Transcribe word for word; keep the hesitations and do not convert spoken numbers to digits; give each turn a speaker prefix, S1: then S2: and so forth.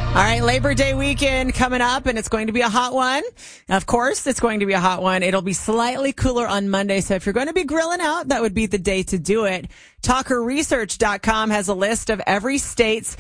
S1: All right, Labor Day weekend coming up, and it's going to be a hot one. Of course, it's going to be a hot one. It'll be slightly cooler on Monday, so if you're going to be grilling out, that would be the day to do it. Talker Research dot com has a list of every state's